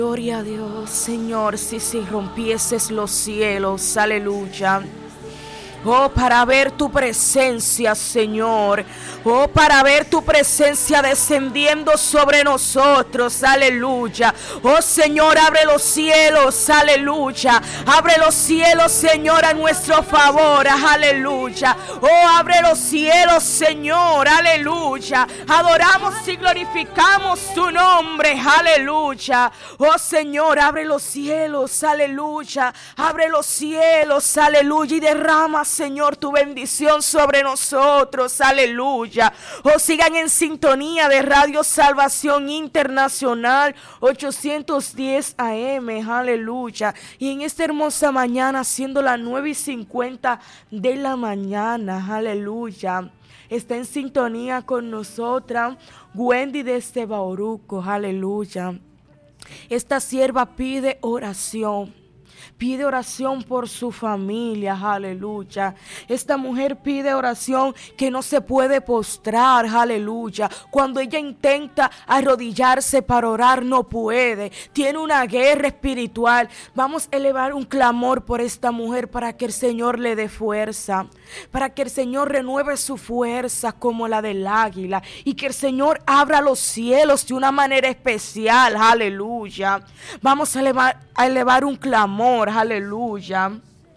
Gloria a Dios, Señor, si rompieses los cielos, aleluya. Oh, para ver tu presencia, Señor. Oh, para ver tu presencia descendiendo sobre nosotros, aleluya. Oh, Señor, abre los cielos, aleluya. Abre los cielos, Señor, a nuestro favor, aleluya. Oh, abre los cielos, Señor, aleluya. Adoramos y glorificamos tu nombre, aleluya. Oh, Señor, abre los cielos, aleluya. Abre los cielos, aleluya. Y derrama, Señor, tu bendición sobre nosotros, aleluya. Oh, sigan en sintonía de Radio Salvación Internacional 810 AM, aleluya. Y en esta hermosa mañana, siendo las 9:50 de la mañana, aleluya, está en sintonía con nosotras Wendy desde Bauruco, aleluya. Esta sierva pide oración. Pide oración por su familia, aleluya. Esta mujer pide oración que no se puede postrar, aleluya. Cuando ella intenta arrodillarse para orar, no puede. Tiene una guerra espiritual. Vamos a elevar un clamor por esta mujer para que el Señor le dé fuerza. Para que el Señor renueve su fuerza como la del águila. Y que el Señor abra los cielos de una manera especial, aleluya. Vamos a elevar un clamor, aleluya.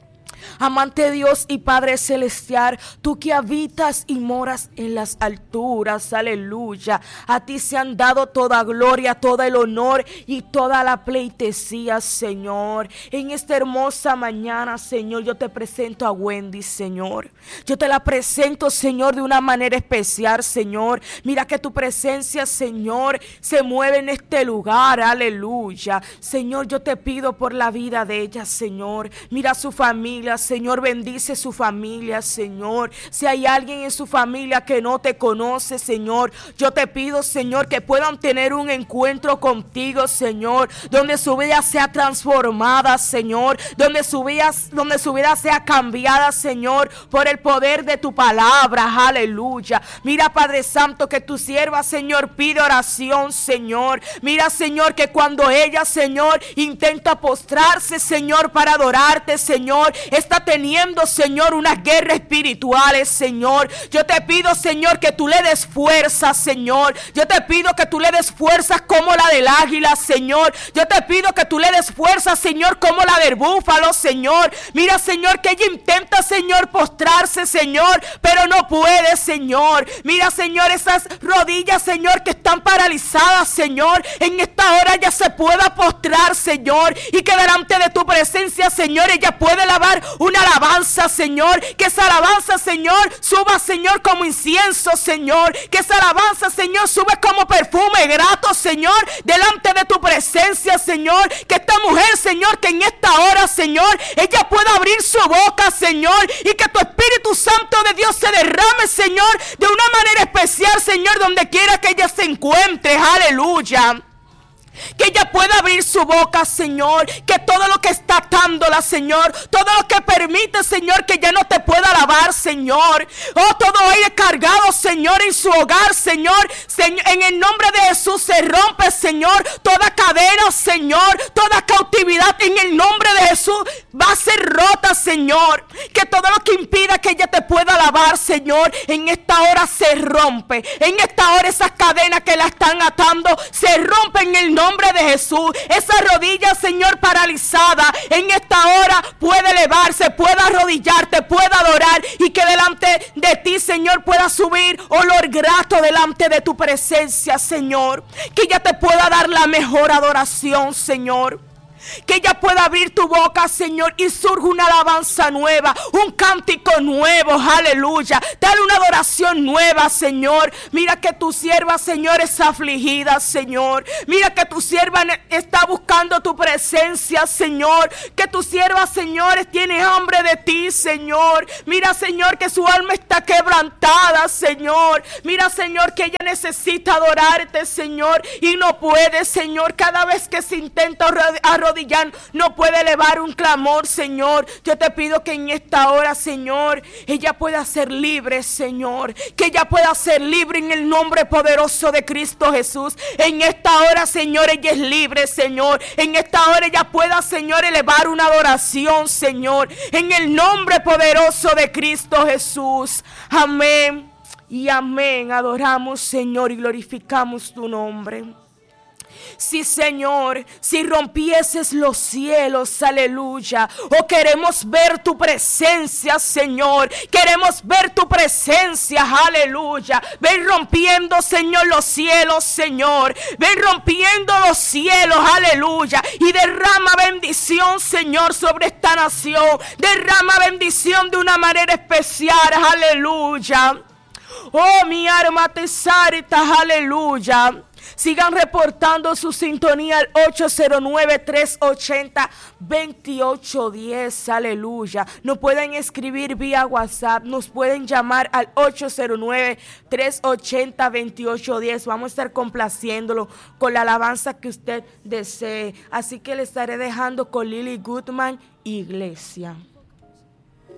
Amante Dios y Padre Celestial, tú que habitas y moras en las alturas, aleluya. A ti se han dado toda gloria, todo el honor y toda la pleitesía, Señor. En esta hermosa mañana, Señor, yo te presento a Wendy, Señor. Yo te la presento, Señor, de una manera especial, Señor. Mira que tu presencia, Señor, se mueve en este lugar, aleluya. Señor, yo te pido por la vida de ella, Señor. Mira su familia, Señor, bendice su familia, Señor. Si hay alguien en su familia que no te conoce, Señor, yo te pido, Señor, que puedan tener un encuentro contigo, Señor, donde su vida sea transformada, Señor, donde su vida sea cambiada, Señor, por el poder de tu palabra, aleluya. Mira, Padre Santo, que tu sierva, Señor, pide oración, Señor. Mira, Señor, que cuando ella, Señor, intenta postrarse, Señor, para adorarte, Señor, está teniendo, Señor, unas guerras espirituales, Señor. Yo te pido, Señor, que tú le des fuerzas, Señor. Yo te pido que tú le des fuerzas como la del águila, Señor. Yo te pido que tú le des fuerzas, Señor, como la del búfalo, Señor. Mira, Señor, que ella intenta, Señor, postrarse, Señor, pero no puede, Señor. Mira, Señor, esas rodillas, Señor, que están paralizadas, Señor, en esta hora ella se pueda postrar, Señor, y que delante de tu presencia, Señor, ella puede alabar una alabanza, Señor. Que esa alabanza, Señor, suba, Señor, como incienso, Señor. Que esa alabanza, Señor, sube como perfume grato, Señor, delante de tu presencia, Señor. Que esta mujer, Señor, que en esta hora, Señor, ella pueda abrir su boca, Señor, y que tu Espíritu Santo de Dios se derrame, Señor, de una manera especial, Señor, donde quiera que ella se encuentre, aleluya. Que ella pueda abrir su boca, Señor. Que todo lo que está atándola, Señor, todo lo que permite, Señor, que ya no te pueda alabar, Señor. Oh, todo aire cargado, Señor, en su hogar, Señor, en el nombre de Jesús se rompe, Señor, toda cadena, Señor, toda cautividad en el nombre de Jesús va a ser rota, Señor. Que todo lo que impida que ella te pueda alabar, Señor, en esta hora se rompe. En esta hora esas cadenas que la están atando se rompen en el nombre de Jesús. Esa rodilla, Señor, paralizada, en esta hora puede elevarse, puede arrodillarte, puede adorar, y que delante de ti, Señor, pueda subir olor grato delante de tu presencia, Señor. Que ella te pueda dar la mejor adoración, Señor. Que ella pueda abrir tu boca, Señor, y surja una alabanza nueva, un cántico nuevo, aleluya. Dale una adoración nueva, Señor. Mira que tu sierva, Señor, es afligida, Señor. Mira que tu sierva está buscando tu presencia, Señor. Que tu sierva, Señor, tiene hambre de ti, Señor. Mira, Señor, que su alma está quebrantada, Señor. Mira, Señor, que ella necesita adorarte, Señor, y no puede, Señor. Cada vez que se intenta arrodillar, arrodillar, no puede elevar un clamor, Señor. Yo te pido que en esta hora, Señor, ella pueda ser libre, Señor. Que ella pueda ser libre en el nombre poderoso de Cristo Jesús. En esta hora, Señor, ella es libre, Señor. En esta hora ella pueda, Señor, elevar una adoración, Señor. En el nombre poderoso de Cristo Jesús. Amén y amén. Adoramos, Señor, y glorificamos tu nombre. Sí, Señor, si rompieses los cielos, aleluya. Oh, queremos ver tu presencia, Señor. Queremos ver tu presencia, aleluya. Ven rompiendo, Señor, los cielos, Señor. Ven rompiendo los cielos, aleluya. Y derrama bendición, Señor, sobre esta nación. Derrama bendición de una manera especial, aleluya. Oh, mi alma te exalta, aleluya. Sigan reportando su sintonía al 809-380-2810, aleluya. Nos pueden escribir vía WhatsApp, nos pueden llamar al 809-380-2810. Vamos a estar complaciéndolo con la alabanza que usted desee. Así que le estaré dejando con Lily Goodman, Iglesia.